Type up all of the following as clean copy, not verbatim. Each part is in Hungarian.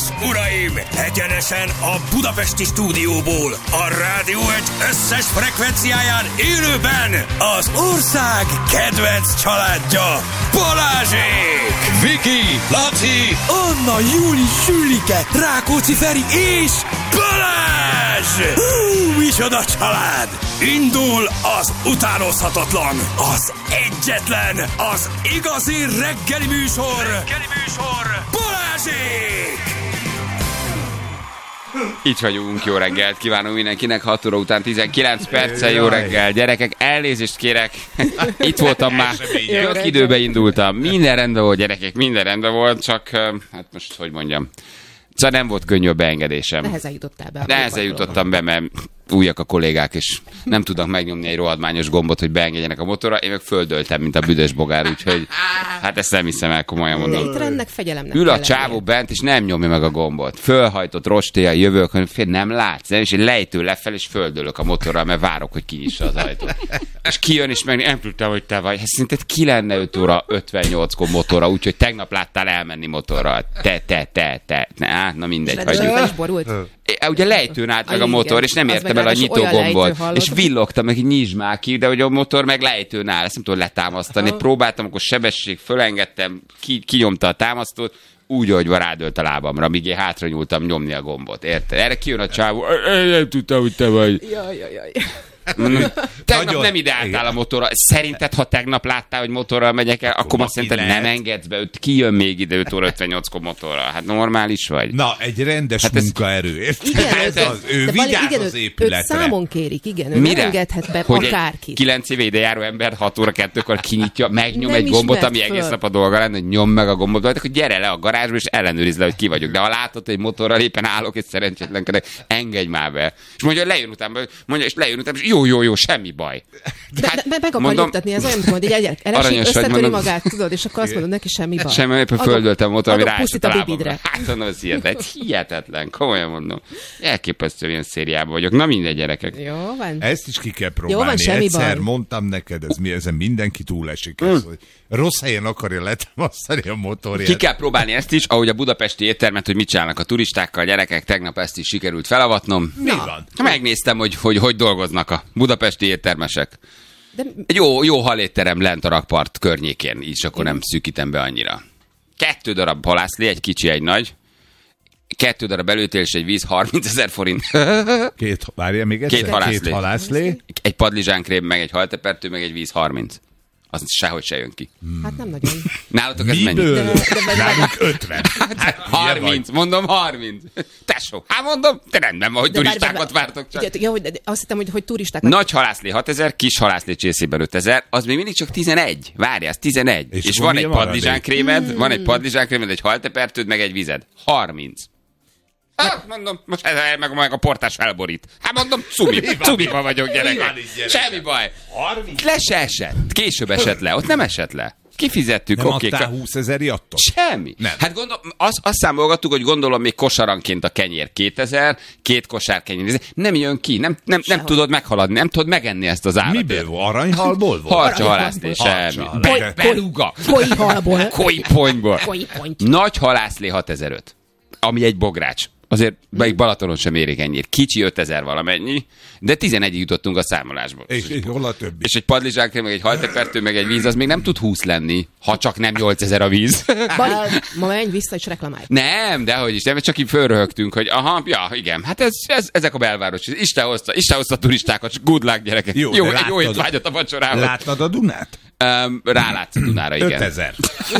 uraim! Egyenesen a budapesti stúdióból, a Rádió Egy összes frekvenciáján élőben az ország kedvenc családja, Balázsék! Viki, Laci, Anna, Júli, Sülike, Rákóczi Feri és Balázs! Micsoda család! Indul az utánozhatatlan, az egyetlen, az igazi reggeli műsor, Balázsék! Itt vagyunk, jó reggelt kívánunk mindenkinek, 6 óra után 19 perccel, jó reggel, gyerekek, elnézést kérek, itt voltam már, tök időbe indultam, minden rendben volt, gyerekek, minden rendben volt, csak, hát most, hogy mondjam, szóval nem volt könnyű a beengedésem. Nehezen jutottál be. Nehezen jutottam be, mert újak a kollégák, és nem tudnak megnyomni egy rohadmányos gombot, hogy beengedjenek a motorra. Én meg földöltem, mint a büdös bogár, úgyhogy hát ezt nem hiszem el, komolyan mondom. Itt rendnek, fegyelemnek. Ül a csávó bent, és nem nyomja meg a gombot. Fölhajtott rostélyal jövök, hogy fél nem látsz, és én lejtő lefel, és földölök a motorral, mert várok, hogy kinyissa az ajtót. És kijön, és meg nem tudtam, hogy te vagy. Hát szerinted ki lenne 5 óra 58-kor motorra, úgyhogy tegnap láttál elmenni motorral. Te. Na mindegy, hagyjuk. Ugye lejtőn állt meg a motor, és nem értem el a nyitógombot. És villogtam, meg nyisd már ki, de hogy a motor meg lejtőn áll, ezt nem tudom letámasztani. Próbáltam, akkor sebesség, fölengedtem, kinyomta a támasztót, úgy, ahogy rádölt a lábamra, míg én hátra nyúltam nyomni a gombot. Érted? Erre kijön a csávó, nem tudtam, hogy te vagy. Jaj. Tegnap nem ide álltál a motorral. Szerinted, ha tegnap láttál, hogy motorral megyek el, akkor azt szerinted nem engedsz be, kijön még ide 5 óra 58-kor motorral. Hát normális vagy. Na, egy rendes munkaerő. Igen, ő vigyáz az épületre. Őt számon kérik, igen. Ő nem engedhet be hogy akárkit. 9 éve ide járó ember 6 óra 2-kor kinyitja, megnyom egy gombot, ami egész nap a dolga lenne, hogy nyom meg a gombot, akkor gyere le a garázsba, és ellenőrizd le, hogy ki vagyok. De ha látod, hogy motorral éppen állok, és szerencsétlenkedek, engedj már be. És mondja, lejön utána, és jó, semmi baj. Hát, meg akar nyugtatni, ez olyan, hogy egy gyerek elesik, összetöri magát, tudod, és akkor azt mondod neki, semmi baj. Semmi, éppen földöltem a motor, ami ráesett a lábamra. Hát mondom, ez hihetetlen, komolyan mondom. Elképesztő ilyen szériában vagyok. Na mindegy, gyerekek. Jó van. Ezt is ki kell próbálni. Egyszer mondtam neked, ezen mindenki túlesik. Hogy rossz helyen akarja letámasztani a motorját. Ki kell próbálni ezt is, ahogy a budapesti éttermet, hogy mit csinálnak a turistákkal, gyerekek, tegnap ezt is sikerült felavatnom. Mi van? Megnéztem, hogy dolgoznak a budapesti éttermesek. Egy jó halétterem lent a rakpart környékén, így akkor nem szűkítem be annyira. 2 darab halászlé, egy kicsi, egy nagy. 2 darab előtél és egy víz, 30 000 forint. Várja még egyszer? 2 halászlé. Egy padlizsánkrém, meg egy haltepertő, meg egy víz, 30. Az sehogy se jön ki. Hát nem nagyon. Nálatok ez mennyi? Nálunk 50. 30, mondom 30. Tesó, hát mondom, te rendben van, hogy turistákat vártok csak. Ja, azt hittem, hogy turistákat. Nagy halászlé 6000, kis halászlé csészében 5000, az még mindig csak 11. Várj, az 11. És van egy padlizsánkrémed, egy haltepertőd, meg egy vized. 30. Hát mondom, most meg a portás felborít. Hát mondom, cumiba vagyok, gyerek. Semmi baj. 30? Le se esett. Később esett le. Ott nem esett le. Kifizettük, nem adtál 20 000 jattot? Semmi. Nem. Hát gondolom, azt számolgattuk, hogy gondolom még kosaranként a kenyér 2000, 2 kosár kenyér. Nem jön ki, nem tudod meghaladni, nem tudod megenni ezt az állatot. Miből volt? Aranyhalból volt? Harcsahalászlé, semmi. Beluga. Kóihalból. Kóiponyból. Nagy halászlé 6005, ami egy bogrács. Azért még Balatonon sem érik ennyit. Kicsi 5000 valamennyi, de 11-ig jutottunk a számolásból. És hol a többi? És egy padlizsánkrém, meg egy haltepertő, meg egy víz, az még nem tud 20 lenni, ha csak nem 8000 a víz. Bali, ma menj vissza és reklamálj. Nem, dehogy is, nem, csak így fölröhögtünk, hogy aha, ja, igen, hát ezek a belváros. Isten hozta turistákat, good luck, gyerekek. Jó étvágyat a vacsorába. Látnod a Dunát? Rálátsz a Dunára, igen. 5000.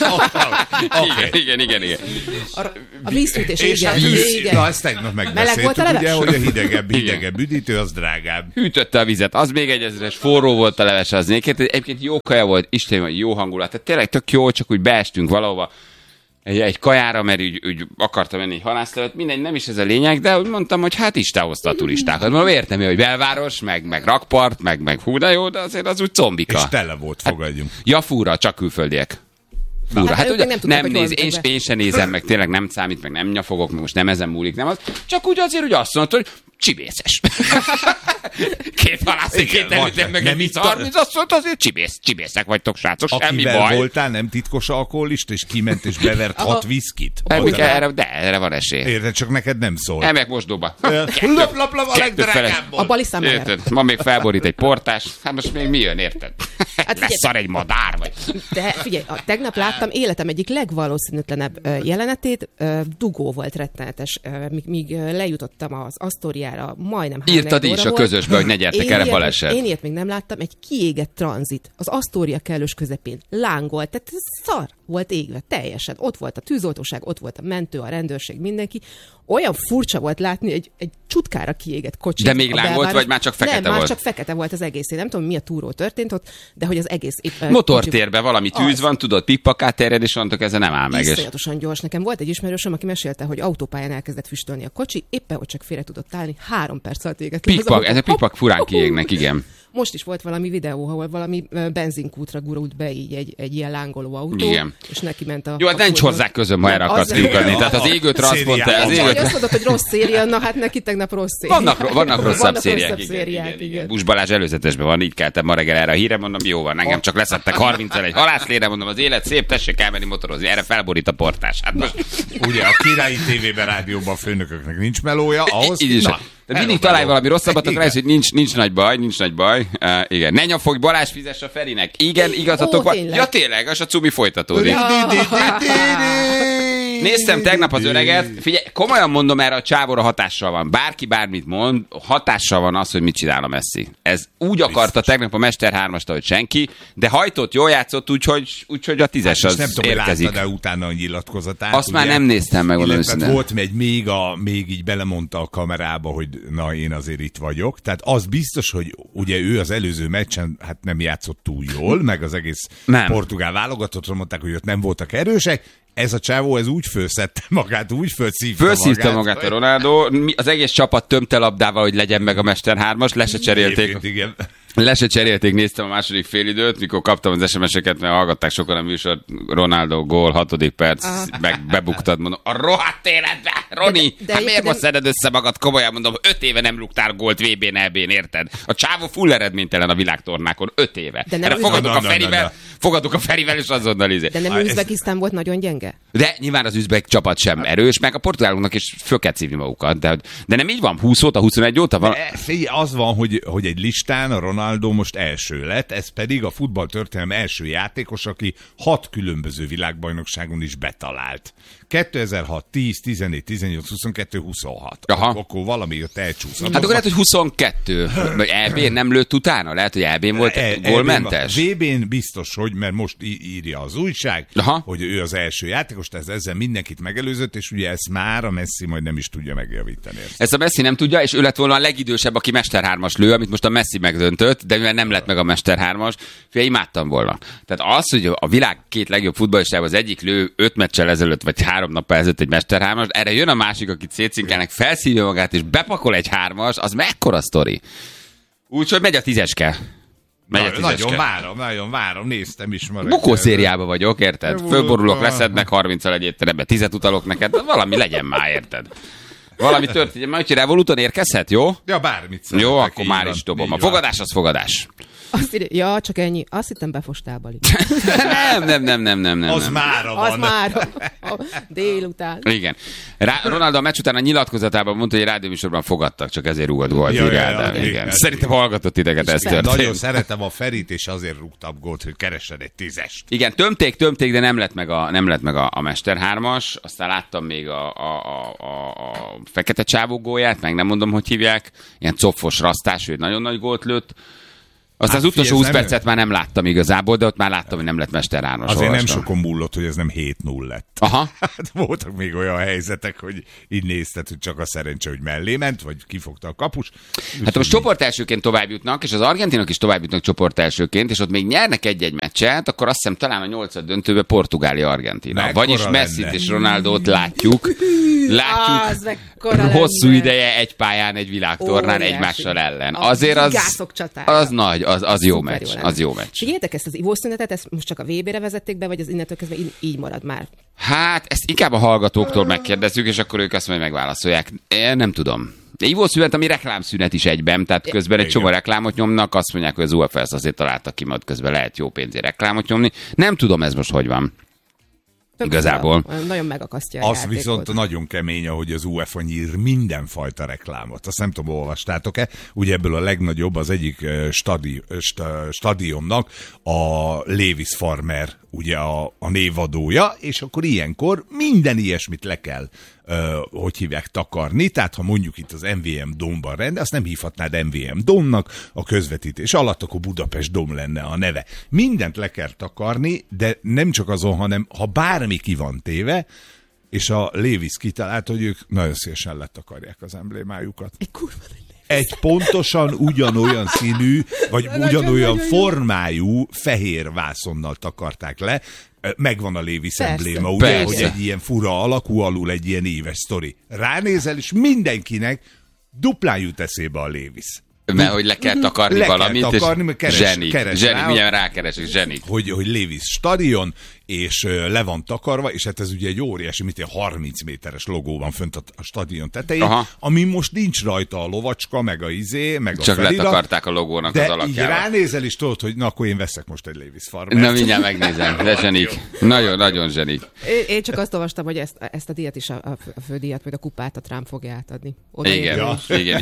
Igen. A vízfűtés, igen. Na, ezt tegnap megbeszéltük, ugye, hogy a hidegebb üdítő, az drágább. Hűtötte a vizet, az még 1000-es, forró volt a leves, az egyébként jó kaja volt, Isten, jó hangulat. Tehát tényleg tök jó, csak úgy beestünk valahova egy kajára, mert úgy akartam menni egy halászlevet, mindegy, nem is ez a lényeg, de úgy mondtam, hogy hát Isten hozta a turistákat. Mondom, értem, hogy belváros, meg rakpart, meg hú, de jó, de azért az úgy combika. És tele volt, fogadjunk. Ja, fúra, csak külföldiek. Fúra. Hát ugye nem néz, én sem nézem, meg tényleg nem számít, meg nem nyafogok, meg most nem ezen múlik, nem az. Csak úgy azért, hogy azt mondta, hogy Csibészes. Két halászék kételődtem meg egy 30, azt mondta, azért csibészek vagytok, srácok, semmi baj. Akivel voltál nem titkos alkoholista, és kiment és bevert 6 viszkit? Erre van esély. Érted, csak neked nem szól. Elmegyek mosdóba. Lap, a legdrágábból. A baliszám megjelent. Ma még felborít egy portás, hát most még mi jön, érted? Hát leszar egy madár, vagy. De figyelj, tegnap láttam életem egyik legvalószínűtlenebb jelenetét, dugó volt rettenetes, míg lejutottam az Asztóriára, majdnem 3 írtad is a közösbe, hogy ne gyertek erre baleset. Én ilyet még nem láttam, egy kiégett tranzit, az Asztória kellős közepén, lángolt, tehát szar volt égve, teljesen. Ott volt a tűzoltóság, ott volt a mentő, a rendőrség, mindenki. Olyan furcsa volt látni egy csutkára kiégett kocsit. De még lángolt, vagy már csak fekete volt? Már csak fekete volt az egész. Én nem tudom, mi a túró történt ott, de hogy az egész... Motortérben valami tűz van, tudod, pippakát terjed, és mondtok, ezen nem áll meg. Iszonyatosan gyors. Nekem volt egy ismerősöm, aki mesélte, hogy autópályán elkezdett füstölni a kocsi, éppen hogy csak félre tudott állni, 3 perc alatt égett. Ezek pikpak furán kiégnek, igen. Most is volt valami videó, ahol valami benzinkútra gurult be így egy ilyen lángoló autó, igen. És neki ment a... Jó, hát nincs hozzá közöm, ha erre akarsz kiukadni. Tehát az égő transzponter... Azt mondod, hogy rossz széria, na hát neki tegnap rossz széria. Vannak rosszabb szériák. Igen. Busz Balázs előzetesben van, így keltem ma reggel erre a híre, mondom, jó van, engem csak leszettek 31 halászlére, mondom, az élet szép, tessék elmenni motorozni, erre felborít a portás. Hát most... Ugye a Királyi TV-ben, rádióban a főnököknek nincs melója, ahhoz... De mindig találj valami rosszabbat, akkor lesz, hogy nincs nagy baj. Igen. Ne nyafogj, Balázs fizess a Ferinek. Igen, igazatok van. Ja tényleg, az a cumi folytatódik. Néztem tegnap az öreget, figyelj, komolyan mondom, erre a csávóra hatással van. Bárki bármit mond, hatással van az, hogy mit csinál a Messi. Ez úgy akarta tegnap a Mester 3-ast, hogy senki, de hajtott, jól játszott, úgyhogy a 10-es az nem tudom, érkezik. Láttad-e utána a nyilatkozatát? Azt ugye? Már nem néztem meg. Volt még így belemondta a kamerába, hogy na, én azért itt vagyok. Tehát az biztos, hogy ugye ő az előző meccsen hát nem játszott túl jól, meg az egész portugál válogatottra mondták, hogy ott nem voltak erősek. Ez a csávó, ez úgy fölszedte magát, úgy fölszívta magát a Ronaldo. Az egész csapat tömte labdával, hogy legyen meg a Mester 3-as, le se cserélték, néztem a második félidőt, mikor kaptam az SMS-eket, mert hallgatták sokan a műsort, Ronaldo gól, 6. perc, meg bebuktad, mondom, a rohadt életbe, Roni, hát miért most szeded össze magad, komolyan mondom, 5 éve nem luktál gólt VB-n, EB-n, érted? A csávó full eredménytelen a világtornákon, 5 éve. Erre fogadok a Ferivel, és azonnal izé. De nem Üzbegisztán volt nagyon gyenge? De nyilván az üzbek csapat sem erős, meg a portugáloknak is föl kell szívni magukat. De nem így van? 20 óta, 21 óta van? Az van, hogy egy listán a Ronaldo most első lett, ez pedig a futballtörténelem első játékos, aki 6 különböző világbajnokságon is betalált. 2006, 10, 14, 18, 22, 26. Akkor valami jött elcsúszott. Hát akkor lehet, hogy 22. Vagy EB-n nem lőtt utána? Lehet, hogy EB-n volt gólmentes? VB-n biztos, hogy, mert most írja az újság, hogy ő az első játékos, tehát ezzel mindenkit megelőzött, és ugye ezt már a Messi majd nem is tudja megjavítani. Ezt a Messi nem tudja, és ő lett volna a legidősebb, aki Mester 3-as lő, amit most a Messi megdöntött, de mivel nem lett meg a Mester 3-as, imádtam volna. Tehát az, hogy a világ 2 legjobb futballistában az egyik lő 5 meccsel ezelőtt, vagy 3 nappal ezelőtt egy Mester 3-as, erre jön a másik, akit szétszinkelnek, felszívja magát, és bepakol egy 3-as, az mekkora sztori. Úgyhogy megy a 10-eske. Nagyon várom, néztem is ma. Bukószériába vagyok, érted? Fölborulok, leszednek 30-al egy étterembe, 10-et utalok neked, valami legyen már, érted? Valami történjen, majd, hogy Revoluton érkezhet, jó? Ja, bármit. Jó, akkor már is dobom. A fogadás az fogadás. Azt írja, ja, csak ennyi. Azt hittem befostál, Bali. Nem. Az mára van. Az mára. Délután. Igen. Ronaldo a meccs után a nyilatkozatában mondta, hogy egy rádióműsorban fogadtak, csak ezért rúgott gólt. Igen. Szerintem hallgatott titeket, ez történt. Nagyon szeretem a Ferit, és azért rúgtam gólt, hogy keresed egy 10-est. Igen, tömték, de nem lett meg a Mester 3-as. Aztán láttam még a fekete csávó gólját, meg nem mondom, hogy hívják. Ilyen cofos rasztás, ő nagyon nagy gólt lőtt. Az utolsó 20 percet már nem láttam igazából, de ott már láttam, hogy nem lett Mester 3-as. Azért nem sokon múlott, hogy ez nem 7-0 lett. Aha. Hát voltak még olyan helyzetek, hogy így nézted, hogy csak a szerencse, hogy mellé ment, vagy kifogta a kapus. Hát most csoportelsőként tovább jutnak, és az argentinok is tovább jutnak csoportelsőként, és ott még nyernek egy-egy meccset, akkor azt hiszem talán a 8. döntőbe Portugália-Argentina. Vagyis Messit és Ronaldót látjuk hosszú ideje egy pályán, egy világtornán egymással ellen. Azért az nagy. Az jó meccs. Az jó meccs. Figyeljetek ezt az ivószünetet, ezt most csak a VB-re vezették be, vagy az innentől kezdve így marad már? Hát ezt inkább a hallgatóktól megkérdezzük, és akkor ők azt majd megválaszolják. Én nem tudom. De ivószünet, ami reklámszünet is egyben, tehát közben egy csomó reklámot nyomnak, azt mondják, hogy az UEFA ezt azért találtak ki, majd közben lehet jó pénzért reklámot nyomni. Nem tudom, ez most hogy van. Igazából. Nagyon megakasztja a az játékot. Viszont nagyon kemény, ahogy az UEFA nyír mindenfajta reklámot. Azt nem tudom, olvastátok-e? Ugye ebből a legnagyobb az egyik stadionnak a Lewis Farmer, ugye a névadója, és akkor ilyenkor minden ilyesmit le kell hogy hívják, takarni, tehát ha mondjuk itt az MVM Domban rende, azt nem hívhatnád MVM Domnak a közvetítés alatt, akkor Budapest Dom lenne a neve. Mindent le kell takarni, de nem csak azon, hanem ha bármi ki van téve, és a Lewis kitalált, hogy ők nagyon szívesen letakarják az emblémájukat. Egy pontosan ugyanolyan színű, vagy ugyanolyan formájú fehér vászonnal takarták le. Megvan a Lewis embléma, ugye, hogy egy ilyen fura alakú, alul egy ilyen éves sztori. Ránézel, és mindenkinek duplán jut eszébe a Lewis. Mert hogy le kell takarni valamit, kell takarni, és keres milyen rákeresek, zsenik. Hogy Lewis stadion, és le van takarva, és hát ez ugye egy óriási, mint egy 30 méteres logó van fönt a stadion tetején, ami most nincs rajta a lovacska, meg a meg csak a felirat. Csak letakarták a logónak az alakjával. De így ránézel, és tudod, hogy na, akkor én veszek most egy Lewis Farmert. Na, mindjárt megnézem, de zsenik. Nagyon zsenik. Én csak azt olvastam, hogy ezt a díjat is, a fődíjat, vagy a kupát a Trump fogja átadni. Igen.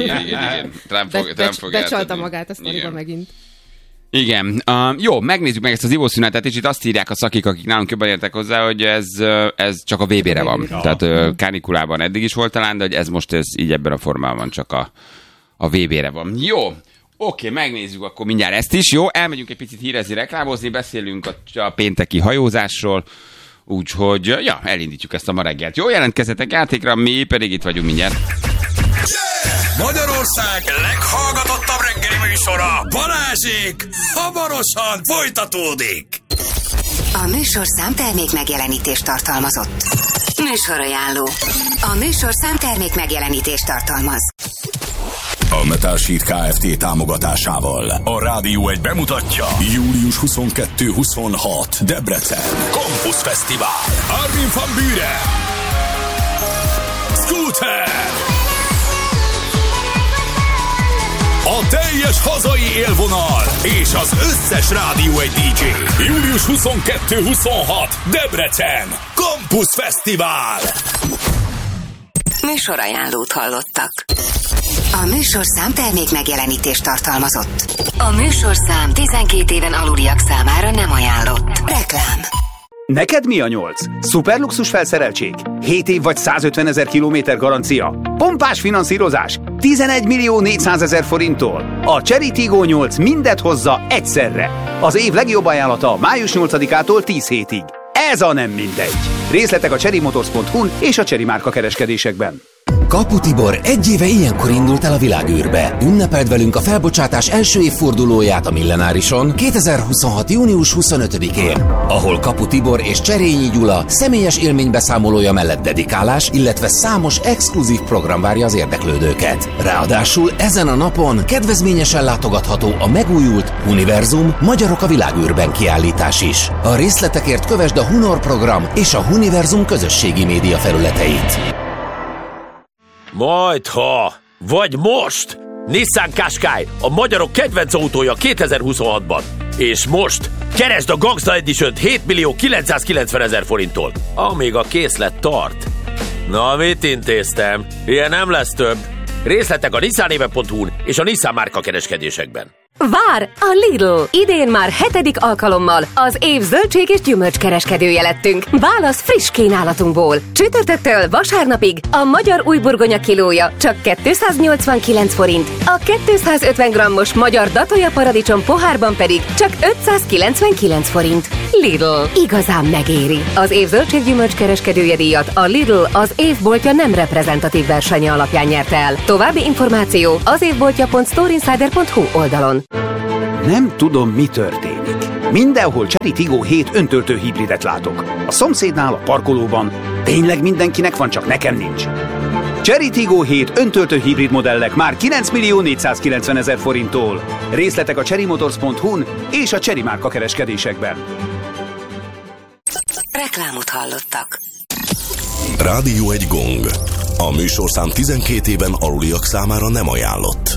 Trump fogja becsalta magát a sztoriba megint. Igen. Jó, megnézzük meg ezt az ivószünetet, és itt azt írják a szakik, akik nálunk jobban értek hozzá, hogy ez csak a VB-re van. Tehát kánikulában eddig is volt talán, de hogy ez most így ebben a formában csak a VB-re van. Jó. Oké, megnézzük akkor mindjárt ezt is. Jó, elmegyünk egy picit hírezni, reklámozni, beszélünk a pénteki hajózásról, úgyhogy elindítjuk ezt a ma reggelt. Jó, jelentkezzetek játékra, mi pedig itt vagyunk mindjárt. Magyarország leghallgatottabb reggeli műsora, Balázsék, hamarosan folytatódik. A műsorszám termék megjelenítést tartalmazott. Műsorajánló. A műsorszám termék megjelenítést tartalmaz. A Metal Sheet Kft. Támogatásával a Rádió 1 bemutatja július 22-26 Debrecen Campus Fesztivál. Armin van Buuren, Scooter, a teljes hazai élvonal és az összes Rádió 1 DJ. Július 22-26 Debrecen Campus Fesztivál. Műsorajánlót hallottak. A műsorszám termék megjelenítést tartalmazott. A műsorszám 12 éven aluliak számára nem ajánlott. Reklám. Neked mi a 8? Szuperluxus felszereltség? 7 év vagy 150 000 kilométer garancia? Pompás finanszírozás? 11 400 000 forinttól? A Chery Tiggo 8 mindet hozza egyszerre. Az év legjobb ajánlata május 8-ától 10 hétig. Ez a nem mindegy. Részletek a cherrymotors.hu-n és a Chery márka kereskedésekben. Kapu Tibor egy éve ilyenkor indult el a világűrbe. Ünnepeld velünk a felbocsátás első évfordulóját a Millenárison 2026. június 25-én, ahol Kapu Tibor és Cserényi Gyula személyes élménybeszámolója mellett dedikálás, illetve számos exkluzív program várja az érdeklődőket. Ráadásul ezen a napon kedvezményesen látogatható a megújult Univerzum Magyarok a világűrben kiállítás is. A részletekért kövesd a Hunor program és a Univerzum közösségi média felületeit. Majdha, vagy most! Nissan Qashqai, a magyarok kedvenc autója 2026-ban. És most keresd a Gangsta Edition-t 7 990 000 forinttól, amíg a készlet tart. Na, mit intéztem? Ilyen nem lesz több. Részletek a nissanéve.hu-n és a Nissan márka kereskedésekben. Vár! A Lidl! Idén már 7. alkalommal az év zöldség és gyümölcs kereskedője lettünk. Válasz friss kínálatunkból. Csütörtöktől vasárnapig a magyar újburgonya kilója csak 289 forint, a 250 grammos magyar datolja paradicsom pohárban pedig csak 599 forint. Lidl. Igazán megéri. Az év zöldség-gyümölcs kereskedője díjat a Lidl az évboltja nem reprezentatív versenye alapján nyerte el. További információ az évboltja.storeinsider.hu oldalon. Nem tudom, mi történik. Mindenhol Chery Tiggo 7 öntöltő hibridet látok. A szomszédnál, a parkolóban. Tényleg mindenkinek van, csak nekem nincs. Chery Tiggo 7 öntöltő hibrid modellek már 9 490 000 forinttól. Részletek a cherrymotors.hu-n és a Chery márka kereskedésekben. Reklámot hallottak. Rádió 1 gong. A műsorszám 12 éven aluliak számára nem ajánlott.